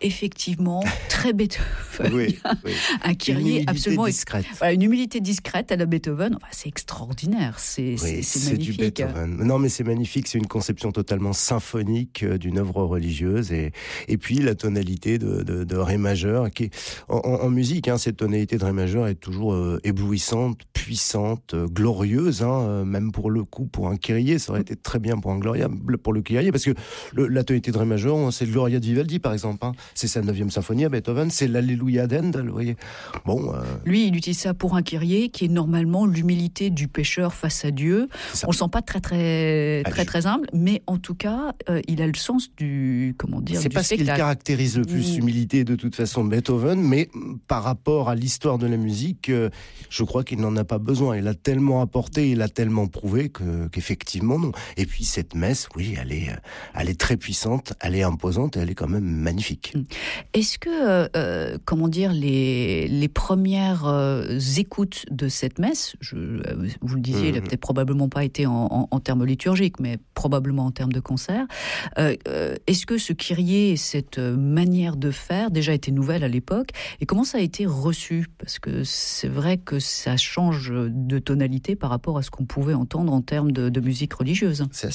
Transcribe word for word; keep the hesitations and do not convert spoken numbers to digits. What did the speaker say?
effectivement très Beethoven. Oui, oui. Un Kyrie absolument discrète. Voilà, une humilité discrète à la Beethoven. Enfin, c'est extraordinaire, c'est, Oui, c'est, c'est c'est magnifique. du Beethoven. Non, mais c'est magnifique. C'est une conception totalement symphonique euh, d'une œuvre religieuse, et et puis la tonalité de de, de ré majeur, qui est, en, en, en musique, hein, cette tonalité de ré majeur est toujours euh, éblouissante, puissante, euh, glorieuse. Hein, euh, même pour le coup, pour un Kyrie, ça aurait été très bien pour un Gloria, pour le Kyrie, parce que le, la tonalité de ré majeur, c'est le Gloria de Vivaldi, par exemple. Hein. C'est sa neuvième symphonie à Beethoven, c'est l'Alléluia d'Handel, vous voyez. Bon. Euh... Lui, il utilise ça pour un Kyrie, qui est normalement l'humilité du pécheur face à Dieu. On le sent pas très très très très humble, mais en tout cas, euh, il a le sens du comment dire. C'est du pas ce qu'il caractérise le plus, humilité de toute façon, Beethoven, mais par rapport à l'histoire de la musique, euh, je crois qu'il n'en a pas besoin. Il a tellement apporté, il a tellement prouvé que qu'effectivement non. Et puis cette messe, oui, elle est elle est très puissante, elle est imposante et elle est quand même magnifique. Est-ce que euh, comment dire les les premières euh, écoutes de cette messe, je, vous le disiez, mmh. elle a peut-être probablement pas été en, en, en termes liturgiques, mais probablement en termes de concert. Euh, euh, est-ce que ce Kyrie et cette manière de faire déjà était nouvelle à l'époque, et comment ça a été reçu? Parce que c'est vrai que ça change de tonalité par rapport à ce qu'on pouvait entendre en termes de, de musique religieuse. C'est